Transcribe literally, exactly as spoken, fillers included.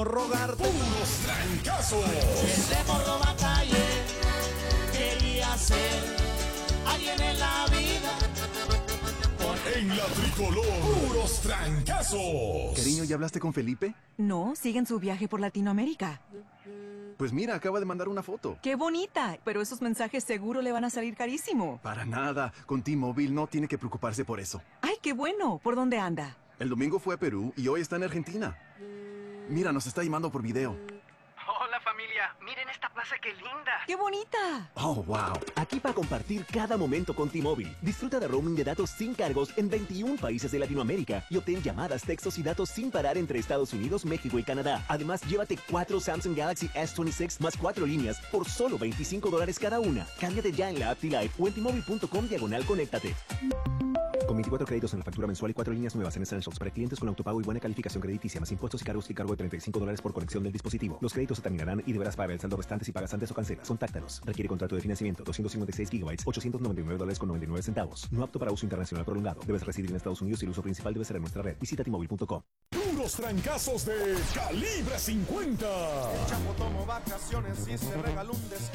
Rogarte Puros trancazos. ese morro batallé, quería ser alguien en la vida. En la tricolor. Puros trancazos. Cariño, ¿ya hablaste con Felipe? No, siguen su viaje por Latinoamérica. Pues mira, acaba de mandar una foto. ¡Qué bonita! Pero esos mensajes seguro le van a salir carísimo. Para nada. Con T-Mobile no tiene que preocuparse por eso. ¡Ay, qué bueno! ¿Por dónde anda? El domingo fue a Perú y hoy está en Argentina. Mira, nos está llamando por video. Hola familia, miren esta plaza que linda. ¡Qué bonita! Oh, wow. Aquí para compartir cada momento con T-Mobile. Disfruta de roaming de datos sin cargos en veintiún países de Latinoamérica y obtén llamadas, textos y datos sin parar entre Estados Unidos, México y Canadá. Además, llévate cuatro Samsung Galaxy S veintiséis más cuatro líneas por solo veinticinco dólares cada una. Cámbiate ya en la app T-Life o en T-Mobile punto com diagonal conéctate. Con veinticuatro créditos en la factura mensual y cuatro líneas nuevas en Essentials para clientes con autopago y buena calificación crediticia, más impuestos y cargos y cargo de treinta y cinco dólares por conexión del dispositivo. Los créditos se terminarán y deberás pagar el saldo restante si pagas antes o cancelas. Contáctanos. Requiere contrato de financiamiento, doscientos cincuenta y seis gigabytes, ochocientos noventa y nueve dólares con noventa y nueve centavos. No apto para uso internacional prolongado. Debes residir en Estados Unidos y el uso principal debe ser en nuestra red. Visita T Mobile punto com. Puros trancazos de calibre cincuenta. El Chapo tomó vacaciones y se regaló un descanso.